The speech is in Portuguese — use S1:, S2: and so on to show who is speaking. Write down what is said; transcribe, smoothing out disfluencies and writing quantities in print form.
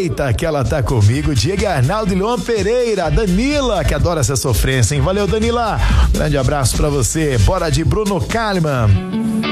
S1: Eita, que ela tá comigo. Diego Arnaldo e Luan Pereira. Danila, que adora essa sofrência, hein? Valeu, Danila. Grande abraço pra você. Bora de Bruno Kalimann.